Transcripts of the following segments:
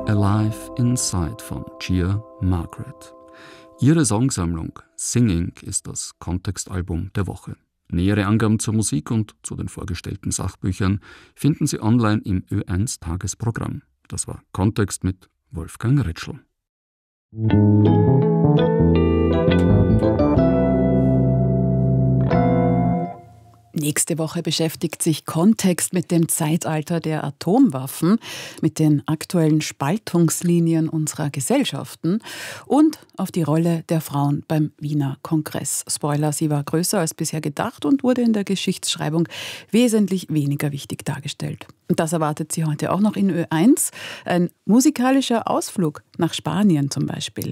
Alive Inside von Gia Margaret. Ihre Songsammlung Singing ist das Kontextalbum der Woche. Nähere Angaben zur Musik und zu den vorgestellten Sachbüchern finden Sie online im Ö1 Tagesprogramm. Das war Kontext mit Wolfgang Ritschl. Nächste Woche beschäftigt sich Kontext mit dem Zeitalter der Atomwaffen, mit den aktuellen Spaltungslinien unserer Gesellschaften und auf die Rolle der Frauen beim Wiener Kongress. Spoiler, sie war größer als bisher gedacht und wurde in der Geschichtsschreibung wesentlich weniger wichtig dargestellt. Und das erwartet Sie heute auch noch in Ö1. Ein musikalischer Ausflug nach Spanien zum Beispiel.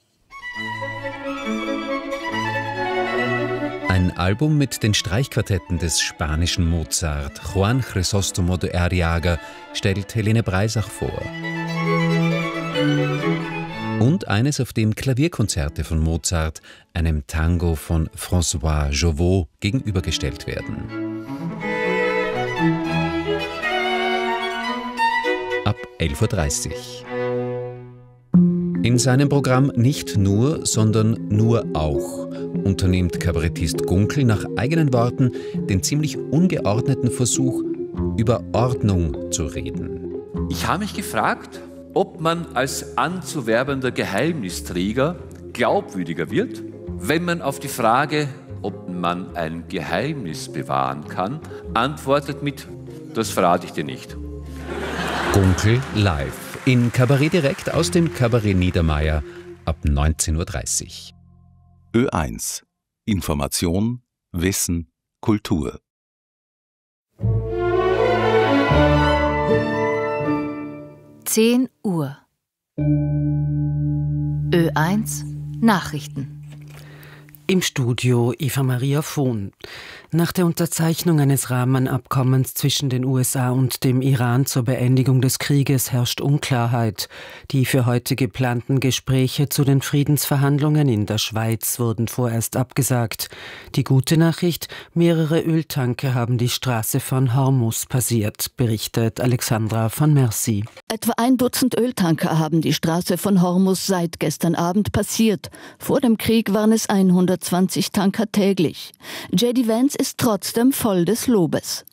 Ein Album mit den Streichquartetten des spanischen Mozart, Juan Crisóstomo de Arriaga, stellt Helene Breisach vor. Und eines, auf dem Klavierkonzerte von Mozart, einem Tango von François Jovot, gegenübergestellt werden. Ab 11:30 Uhr. In seinem Programm nicht nur, sondern nur auch unternimmt Kabarettist Gunkel nach eigenen Worten den ziemlich ungeordneten Versuch, über Ordnung zu reden. Ich habe mich gefragt, ob man als anzuwerbender Geheimnisträger glaubwürdiger wird, wenn man auf die Frage, ob man ein Geheimnis bewahren kann, antwortet mit: Das verrate ich dir nicht. Gunkel live. In Kabarett direkt aus dem Kabarett Niedermeyer ab 19:30 Uhr. Ö1. Information, Wissen, Kultur. (10 Uhr) Ö1 Nachrichten. Im Studio Eva Maria Vohn. Nach der Unterzeichnung eines Rahmenabkommens zwischen den USA und dem Iran zur Beendigung des Krieges herrscht Unklarheit. Die für heute geplanten Gespräche zu den Friedensverhandlungen in der Schweiz wurden vorerst abgesagt. Die gute Nachricht: mehrere Öltanker haben die Straße von Hormuz passiert, berichtet Alexandra von Mercy. Etwa 1 Dutzend Öltanker haben die Straße von Hormuz seit gestern Abend passiert. Vor dem Krieg waren es 120 Tanker täglich. J.D. Vance ist trotzdem voll des Lobes.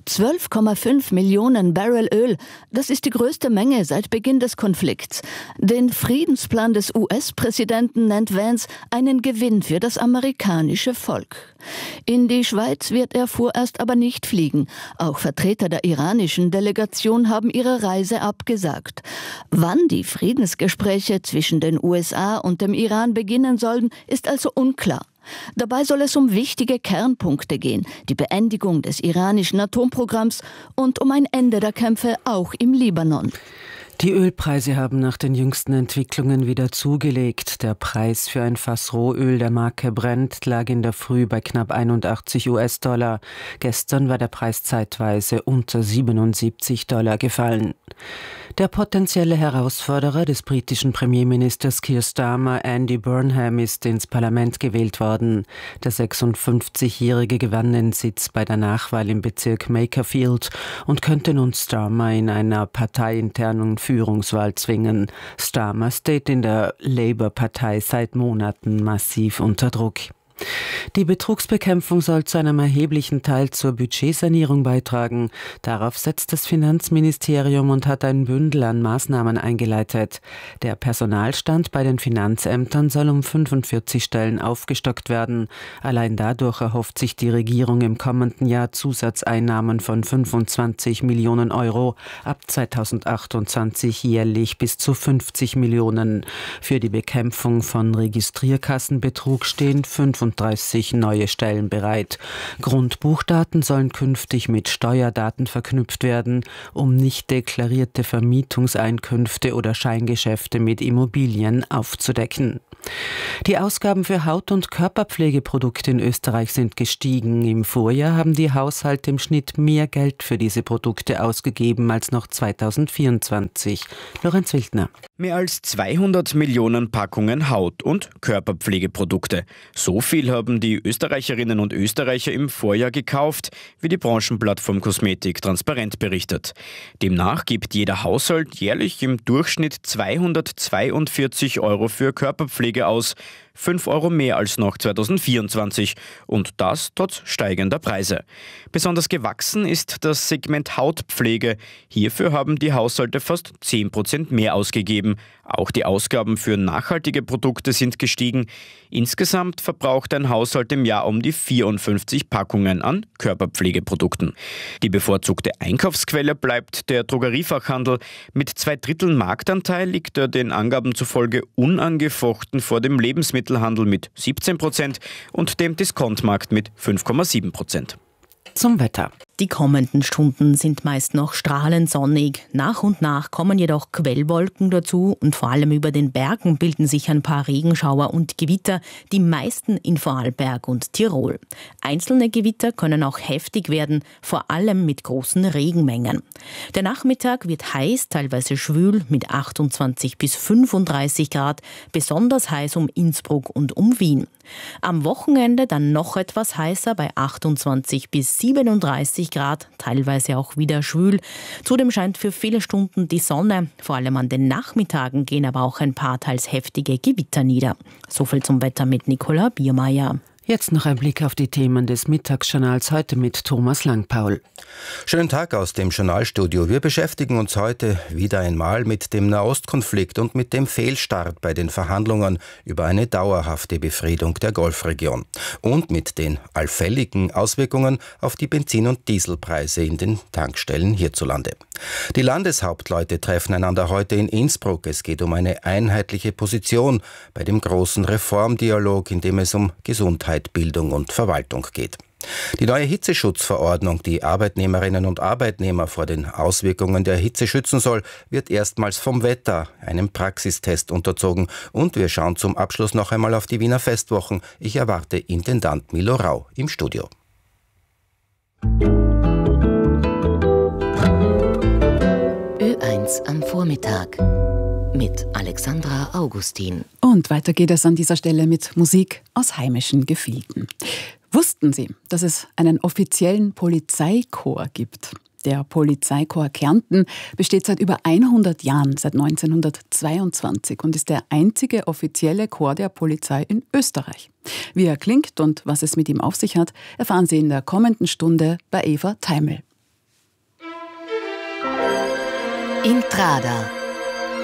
12,5 Millionen Barrel Öl, das ist die größte Menge seit Beginn des Konflikts. Den Friedensplan des US-Präsidenten nennt Vance einen Gewinn für das amerikanische Volk. In die Schweiz wird er vorerst aber nicht fliegen. Auch Vertreter der iranischen Delegation haben ihre Reise abgesagt. Wann die Friedensgespräche zwischen den USA und dem Iran beginnen sollen, ist also unklar. Dabei soll es um wichtige Kernpunkte gehen, die Beendigung des iranischen Atomprogramms und um ein Ende der Kämpfe auch im Libanon. Die Ölpreise haben nach den jüngsten Entwicklungen wieder zugelegt. Der Preis für ein Fass Rohöl der Marke Brent lag in der Früh bei knapp 81 US-Dollar. Gestern war der Preis zeitweise unter 77 Dollar gefallen. Der potenzielle Herausforderer des britischen Premierministers Keir Starmer, Andy Burnham, ist ins Parlament gewählt worden. Der 56-Jährige gewann den Sitz bei der Nachwahl im Bezirk Makerfield und könnte nun Starmer in einer parteiinternen Führungswahl zwingen. Starmer steht in der Labour-Partei seit Monaten massiv unter Druck. Die Betrugsbekämpfung soll zu einem erheblichen Teil zur Budgetsanierung beitragen. Darauf setzt das Finanzministerium und hat ein Bündel an Maßnahmen eingeleitet. Der Personalstand bei den Finanzämtern soll um 45 Stellen aufgestockt werden. Allein dadurch erhofft sich die Regierung im kommenden Jahr Zusatzeinnahmen von 25 Millionen Euro, ab 2028 jährlich bis zu 50 Millionen. Für die Bekämpfung von Registrierkassenbetrug stehen 35 neue Stellen bereit. Grundbuchdaten sollen künftig mit Steuerdaten verknüpft werden, um nicht deklarierte Vermietungseinkünfte oder Scheingeschäfte mit Immobilien aufzudecken. Die Ausgaben für Haut- und Körperpflegeprodukte in Österreich sind gestiegen. Im Vorjahr haben die Haushalte im Schnitt mehr Geld für diese Produkte ausgegeben als noch 2024. Lorenz Wildner. Mehr als 200 Millionen Packungen Haut- und Körperpflegeprodukte. So viel viel haben die Österreicherinnen und Österreicher im Vorjahr gekauft, wie die Branchenplattform Kosmetik transparent berichtet. Demnach gibt jeder Haushalt jährlich im Durchschnitt 242 € für Körperpflege aus, 5 € mehr als noch 2024 und das trotz steigender Preise. Besonders gewachsen ist das Segment Hautpflege. Hierfür haben die Haushalte fast 10% mehr ausgegeben. Auch die Ausgaben für nachhaltige Produkte sind gestiegen. Insgesamt verbraucht ein Haushalt im Jahr um die 54 Packungen an Körperpflegeprodukten. Die bevorzugte Einkaufsquelle bleibt der Drogeriefachhandel. Mit 2/3 Marktanteil liegt er den Angaben zufolge unangefochten vor dem Lebensmittelhandel mit 17% und dem Diskontmarkt mit 5,7%. Zum Wetter. Die kommenden Stunden sind meist noch strahlend sonnig. Nach und nach kommen jedoch Quellwolken dazu und vor allem über den Bergen bilden sich ein paar Regenschauer und Gewitter, die meisten in Vorarlberg und Tirol. Einzelne Gewitter können auch heftig werden, vor allem mit großen Regenmengen. Der Nachmittag wird heiß, teilweise schwül mit 28 bis 35 Grad, besonders heiß um Innsbruck und um Wien. Am Wochenende dann noch etwas heißer bei 28 bis 37 Grad, teilweise auch wieder schwül. Zudem scheint für viele Stunden die Sonne. Vor allem an den Nachmittagen gehen aber auch ein paar teils heftige Gewitter nieder. Soviel zum Wetter mit Nicola Biermeier. Jetzt noch ein Blick auf die Themen des Mittagsjournals heute mit Thomas Langpaul. Schönen Tag aus dem Journalstudio. Wir beschäftigen uns heute wieder einmal mit dem Nahostkonflikt und mit dem Fehlstart bei den Verhandlungen über eine dauerhafte Befriedung der Golfregion und mit den allfälligen Auswirkungen auf die Benzin- und Dieselpreise in den Tankstellen hierzulande. Die Landeshauptleute treffen einander heute in Innsbruck. Es geht um eine einheitliche Position bei dem großen Reformdialog, in dem es um Gesundheit, Bildung und Verwaltung geht. Die neue Hitzeschutzverordnung, die Arbeitnehmerinnen und Arbeitnehmer vor den Auswirkungen der Hitze schützen soll, wird erstmals vom Wetter einem Praxistest unterzogen. Und wir schauen zum Abschluss noch einmal auf die Wiener Festwochen. Ich erwarte Intendant Milo Rau im Studio. Ö1 am Vormittag mit Alexandra Augustin. Und weiter geht es an dieser Stelle mit Musik aus heimischen Gefilden. Wussten Sie, dass es einen offiziellen Polizeichor gibt? Der Polizeichor Kärnten besteht seit über 100 Jahren, seit 1922 und ist der einzige offizielle Chor der Polizei in Österreich. Wie er klingt und was es mit ihm auf sich hat, erfahren Sie in der kommenden Stunde bei Eva Teimel. Intrada.